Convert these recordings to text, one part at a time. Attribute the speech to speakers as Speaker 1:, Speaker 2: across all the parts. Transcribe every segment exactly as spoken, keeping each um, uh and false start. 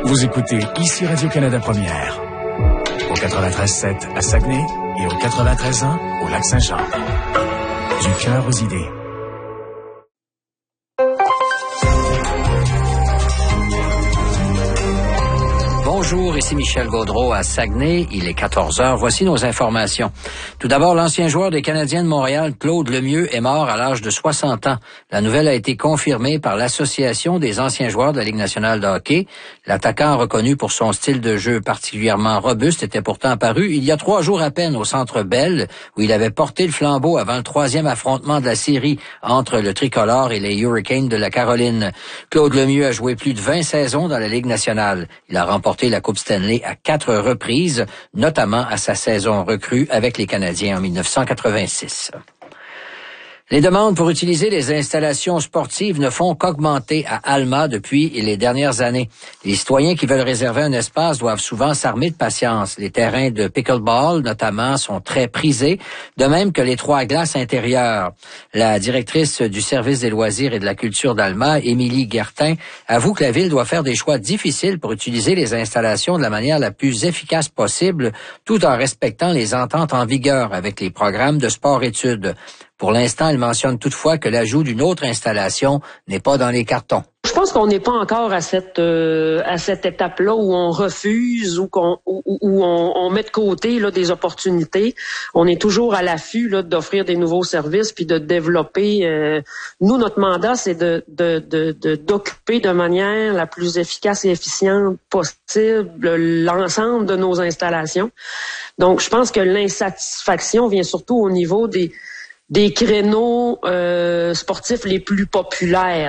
Speaker 1: Vous écoutez ici Radio-Canada Première. Au quatre-vingt-treize sept à Saguenay et au quatre-vingt-treize un au Lac-Saint-Jean. Du cœur aux idées.
Speaker 2: Bonjour, ici Michel Gaudreau à Saguenay. Il est quatorze heures. Voici nos informations. Tout d'abord, l'ancien joueur des Canadiens de Montréal, Claude Lemieux, est mort à l'âge de soixante ans. La nouvelle a été confirmée par l'Association des anciens joueurs de la Ligue nationale de hockey. L'attaquant, reconnu pour son style de jeu particulièrement robuste, était pourtant apparu il y a trois jours à peine au Centre Bell, où il avait porté le flambeau avant le troisième affrontement de la série entre le Tricolore et les Hurricanes de la Caroline. Claude Lemieux a joué plus de vingt saisons dans la Ligue nationale. Il a remporté la Coupe Stanley à quatre reprises, notamment à sa saison recrue avec les Canadiens en dix-neuf cent quatre-vingt-six. Les demandes pour utiliser les installations sportives ne font qu'augmenter à Alma depuis les dernières années. Les citoyens qui veulent réserver un espace doivent souvent s'armer de patience. Les terrains de pickleball, notamment, sont très prisés, de même que les trois glaces intérieures. La directrice du service des loisirs et de la culture d'Alma, Émilie Guertin, avoue que la ville doit faire des choix difficiles pour utiliser les installations de la manière la plus efficace possible, tout en respectant les ententes en vigueur avec les programmes de sport-études. Pour l'instant, elle mentionne toutefois que l'ajout d'une autre installation n'est pas dans les cartons.
Speaker 3: Je pense qu'on n'est pas encore à cette euh, à cette étape-là où on refuse ou qu'on où, où on, on met de côté là des opportunités. On est toujours à l'affût là d'offrir des nouveaux services puis de développer. Euh, nous, notre mandat, c'est de, de de de d'occuper de manière la plus efficace et efficiente possible l'ensemble de nos installations. Donc, je pense que l'insatisfaction vient surtout au niveau des des créneaux euh, sportifs les plus populaires.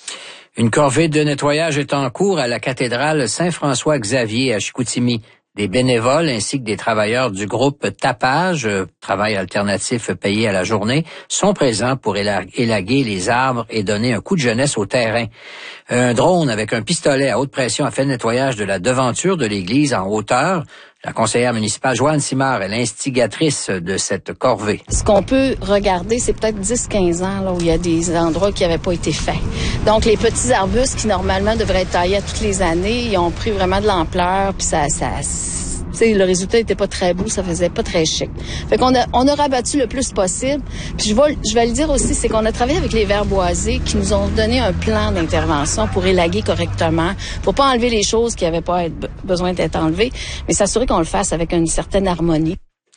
Speaker 2: Une corvée de nettoyage est en cours à la cathédrale Saint-François-Xavier à Chicoutimi. Des bénévoles ainsi que des travailleurs du groupe Tapage, travail alternatif payé à la journée, sont présents pour élaguer les arbres et donner un coup de jeunesse au terrain. Un drone avec un pistolet à haute pression a fait le nettoyage de la devanture de l'église en hauteur. La conseillère municipale Joanne Simard est l'instigatrice de cette corvée.
Speaker 4: Ce qu'on peut regarder, c'est peut-être dix à quinze ans là où il y a des endroits qui n'avaient pas été faits. Donc, les petits arbustes qui, normalement, devraient être taillés à toutes les années, ils ont pris vraiment de l'ampleur, puis ça... ça tu sais, le résultat était pas très beau, ça faisait pas très chic. Fait qu'on a, on a rabattu le plus possible. Puis je vais, je vais le dire aussi, c'est qu'on a travaillé avec les verts boisés qui nous ont donné un plan d'intervention pour élaguer correctement, pour pas enlever les choses qui avaient pas être, besoin d'être enlevées, mais s'assurer qu'on le fasse avec une certaine harmonie.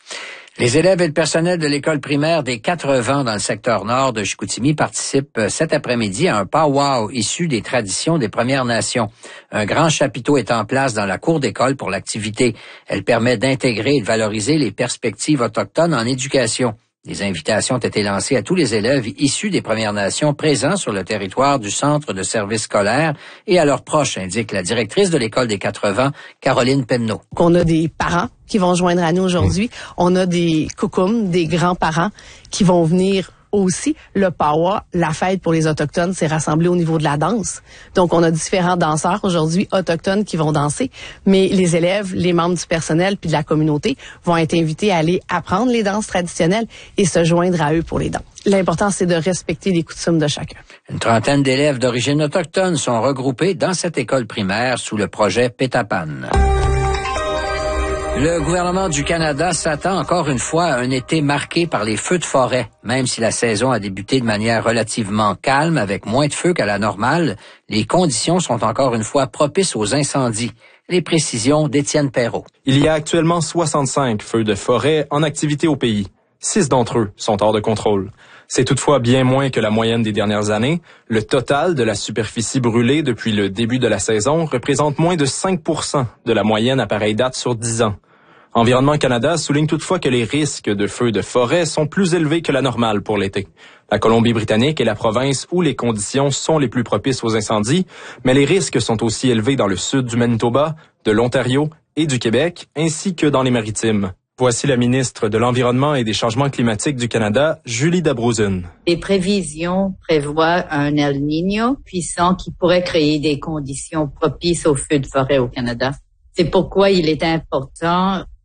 Speaker 2: Les élèves et le personnel de l'école primaire des Quatre Vents dans le secteur nord de Chicoutimi participent cet après-midi à un pow-wow issu des traditions des Premières Nations. Un grand chapiteau est en place dans la cour d'école pour l'activité. Elle permet d'intégrer et de valoriser les perspectives autochtones en éducation. Des invitations ont été lancées à tous les élèves issus des Premières Nations présents sur le territoire du centre de services scolaires et à leurs proches, indique la directrice de l'école des Quatre Vents, Caroline Penneau.
Speaker 5: On a des parents qui vont joindre à nous aujourd'hui. On a des coucoums, des grands-parents qui vont venir aussi. Le Pawa, la fête pour les Autochtones, s'est rassemblée au niveau de la danse. Donc, on a différents danseurs aujourd'hui autochtones qui vont danser, mais les élèves, les membres du personnel puis de la communauté vont être invités à aller apprendre les danses traditionnelles et se joindre à eux pour les danses. L'important, c'est de respecter les coutumes de chacun.
Speaker 2: Une trentaine d'élèves d'origine autochtone sont regroupés dans cette école primaire sous le projet Pétapan. Le gouvernement du Canada s'attend encore une fois à un été marqué par les feux de forêt. Même si la saison a débuté de manière relativement calme, avec moins de feux qu'à la normale, les conditions sont encore une fois propices aux incendies. Les précisions d'Étienne Perrault.
Speaker 6: Il y a actuellement soixante-cinq feux de forêt en activité au pays. Six d'entre eux sont hors de contrôle. C'est toutefois bien moins que la moyenne des dernières années. Le total de la superficie brûlée depuis le début de la saison représente moins de cinq pour cent de la moyenne à pareille date sur dix ans. Environnement Canada souligne toutefois que les risques de feux de forêt sont plus élevés que la normale pour l'été. La Colombie-Britannique est la province où les conditions sont les plus propices aux incendies, mais les risques sont aussi élevés dans le sud du Manitoba, de l'Ontario et du Québec, ainsi que dans les Maritimes. Voici la ministre de l'Environnement et des Changements climatiques du Canada, Julie Dabrouzen.
Speaker 7: Les prévisions prévoient un El Niño puissant qui pourrait créer des conditions propices aux feux de forêt au Canada. C'est pourquoi il est important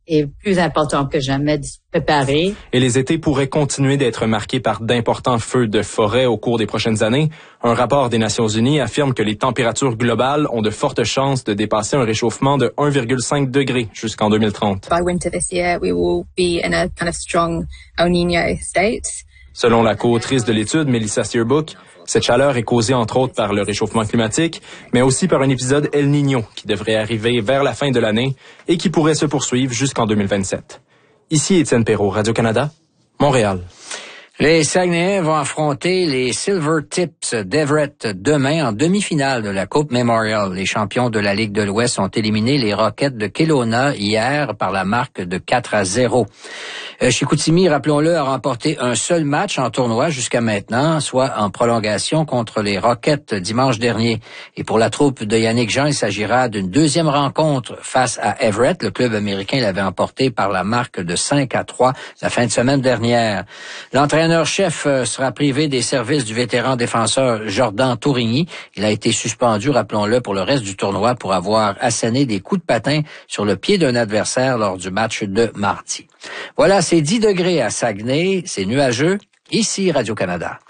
Speaker 7: est plus important que jamais de se préparer.
Speaker 6: Et les étés pourraient continuer d'être marqués par d'importants feux de forêt au cours des prochaines années. Un rapport des Nations Unies affirme que les températures globales ont de fortes chances de dépasser un réchauffement de un virgule cinq degré jusqu'en deux mille trente.
Speaker 8: By winter this year, we will be in a kind of strong El Niño state.
Speaker 6: Selon la co-autrice de l'étude, Melissa Steerbook, cette chaleur est causée entre autres par le réchauffement climatique, mais aussi par un épisode El Niño qui devrait arriver vers la fin de l'année et qui pourrait se poursuivre jusqu'en deux mille vingt-sept. Ici Étienne Perrault, Radio-Canada, Montréal.
Speaker 2: Les Saguenayens vont affronter les Silver Tips d'Everett demain en demi-finale de la Coupe Memorial. Les champions de la Ligue de l'Ouest ont éliminé les Rockets de Kelowna hier par la marque de quatre à zéro. Euh, Chicoutimi, rappelons-le, a remporté un seul match en tournoi jusqu'à maintenant, soit en prolongation contre les Rockets dimanche dernier. Et pour la troupe de Yannick Jean, il s'agira d'une deuxième rencontre face à Everett. Le club américain l'avait emporté par la marque de cinq à trois la fin de semaine dernière. L'entraîneur-chef sera privé des services du vétéran défenseur Jordan Tourigny. Il a été suspendu, rappelons-le, pour le reste du tournoi pour avoir asséné des coups de patin sur le pied d'un adversaire lors du match de mardi. Voilà, c'est dix degrés à Saguenay, c'est nuageux. Ici Radio-Canada.